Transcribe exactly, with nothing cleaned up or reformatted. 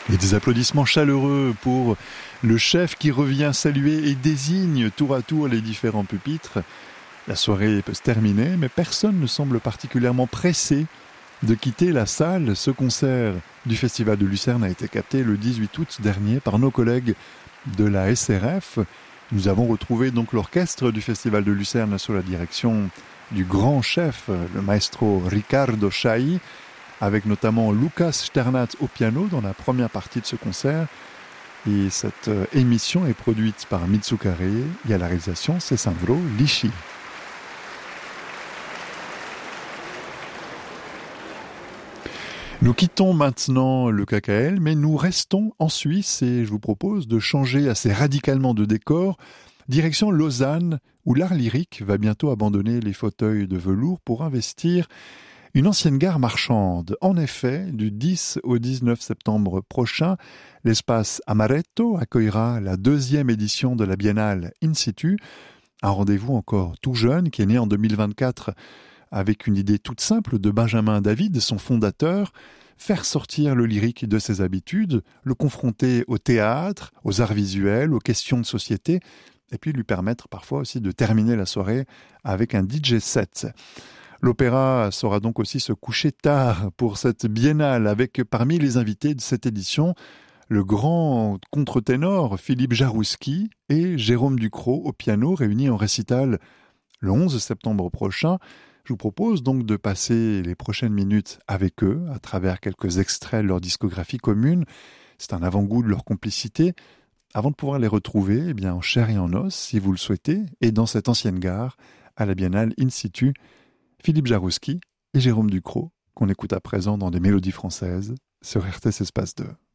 Et des applaudissements chaleureux pour le chef qui revient saluer et désigne tour à tour les différents pupitres. La soirée peut se terminer, mais personne ne semble particulièrement pressé de quitter la salle. Ce concert du Festival de Lucerne a été capté le dix-huit août dernier par nos collègues de la S R F. Nous avons retrouvé donc l'orchestre du Festival de Lucerne sous la direction du grand chef, le maestro Riccardo Chailly, avec notamment Lucas Sternat au piano dans la première partie de ce concert. Et cette émission est produite par Mitsukare et à la réalisation, c'est Sandro Lisci. Nous quittons maintenant le K K L, mais nous restons en Suisse et je vous propose de changer assez radicalement de décor. Direction Lausanne, où l'art lyrique va bientôt abandonner les fauteuils de velours pour investir une ancienne gare marchande. En effet, du dix au dix-neuf septembre prochain, l'espace Amaretto accueillera la deuxième édition de la Biennale In Situ, un rendez-vous encore tout jeune qui est né en deux mille vingt-quatre avec une idée toute simple de Benjamin David, son fondateur, faire sortir le lyrique de ses habitudes, le confronter au théâtre, aux arts visuels, aux questions de société, et puis lui permettre parfois aussi de terminer la soirée avec un D J set. L'opéra saura donc aussi se coucher tard pour cette biennale avec parmi les invités de cette édition le grand contre-ténor Philippe Jarouski et Jérôme Ducrot au piano réunis en récital le onze septembre prochain. Je vous propose donc de passer les prochaines minutes avec eux à travers quelques extraits de leur discographie commune. C'est un avant-goût de leur complicité avant de pouvoir les retrouver eh bien, en chair et en os si vous le souhaitez et dans cette ancienne gare à la Biennale In Situ. Philippe Jarouski et Jérôme Ducrot, qu'on écoute à présent dans des mélodies françaises sur R T S Espace deux.